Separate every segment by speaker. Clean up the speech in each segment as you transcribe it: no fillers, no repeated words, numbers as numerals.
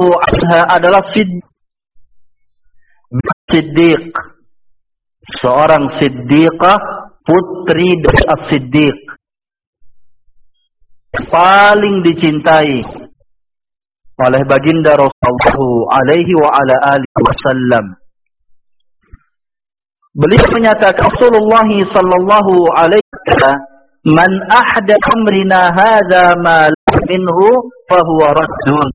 Speaker 1: anha adalah Siddiq, seorang siddiqah, putri dari As-Siddiq, paling dicintai oleh baginda Rasulullah alaihi wa ala alihi wasallam. Beliau menyatakan, Rasulullah sallallahu alaihi wasallam, man ahda amrina hadza ma minhu fahuwa raddun.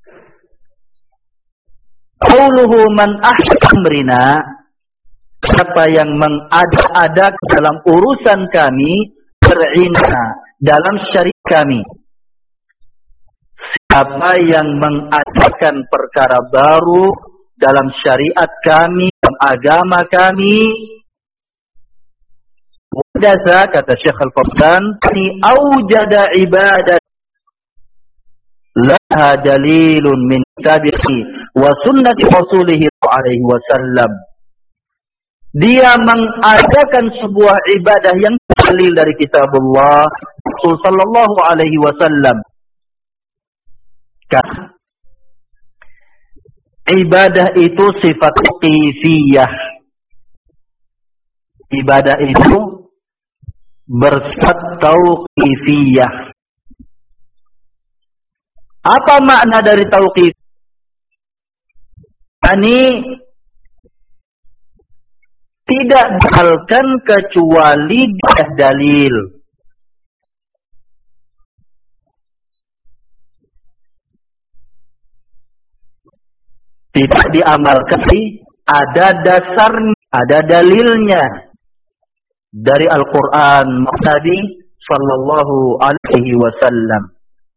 Speaker 1: Qauluhu man ahda amrina, siapa yang mengada-ada dalam urusan kami, syar'ina, dalam syariat kami. Siapa yang mengadakan perkara baru dalam syariat kami, dalam agama kami, wadaza, kata Syekh Al-Fawzan, ni aujada ibadat laha dalilun min kitabihi wa sunnati rasulih alaihi wasallam. Dia mengadakan sebuah ibadah yang dalil dari kitabullah Rasul sallallahu alaihi wasallam. Ibadah itu sifat tauqifiyah. Ibadah itu bersifat tauqifiyah. Apa makna dari tauqif? Ini tidak dihalalkan kecuali dalil. Tidak diamalkan, ada dasarnya, ada dalilnya dari Al-Quran, Nabi sallallahu alaihi wasallam.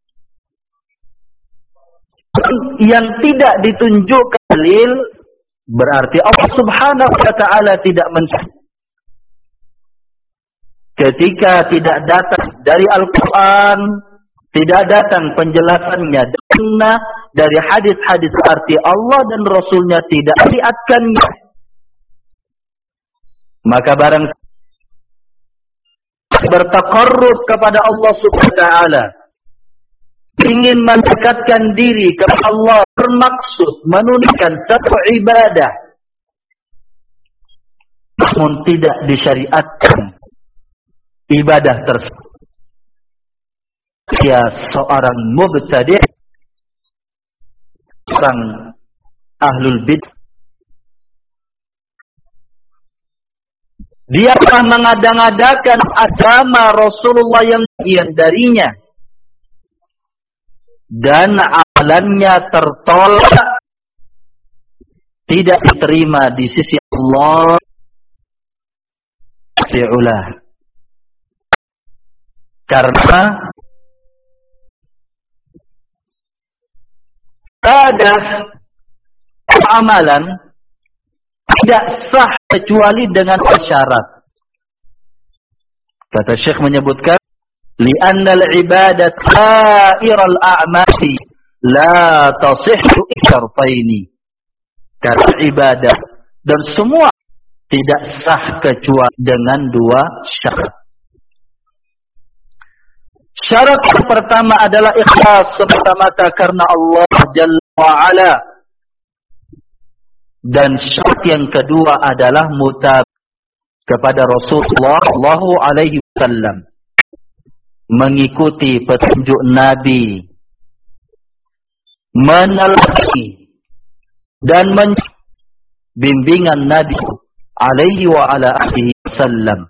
Speaker 1: Yang tidak ditunjukkan dalil, berarti Allah subhanahu wa ta'ala tidak mensyariatkan. Ketika tidak datang dari Al-Quran, tidak datang penjelasannya dari hadis-hadis, arti Allah dan Rasulnya tidak syariatkannya, maka barang bertaqarrub kepada Allah subhanahu wa ta'ala, ingin mendekatkan diri kepada Allah, bermaksud menunaikan satu ibadah, namun tidak disyariatkan ibadah tersebut, dia seorang mubtadi', seorang ahlul bid'ah. Dia telah mengada-ngadakan agama Rasulullah yang bagian darinya, dan amalannya tertolak, tidak diterima di sisi Allah Ta'ala. Karena ada amalan tidak sah kecuali dengan syarat. Kata Syekh menyebutkan, li'anna al-ibadat sa'iral a'mali la tasihhu syartaini. Karena ibadah dan semua tidak sah kecuali dengan dua syarat. Syarat yang pertama adalah ikhlas semata-mata karena Allah Jalla wa'ala. Dan syarat yang kedua adalah mutab kepada Rasulullah sallallahu alaihi wasallam, mengikuti petunjuk Nabi, meneliti dan bimbingan Nabi alaihi wa ala alihi wasallam.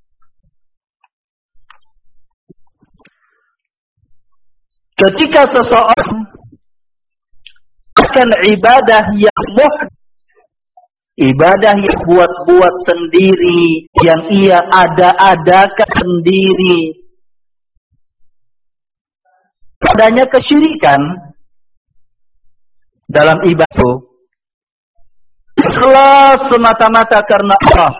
Speaker 1: Ketika seseorang akan ibadah yang ibadah yang buat-buat sendiri, yang ia ada-adakan sendiri, adanya kesyirikan dalam ibadah, ikhlas semata-mata karena Allah.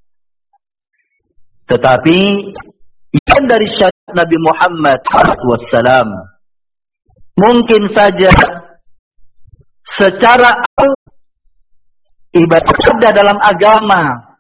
Speaker 1: Tetapi yang dari syariat Nabi Muhammad SAW, mungkin saja secara ibadah dalam agama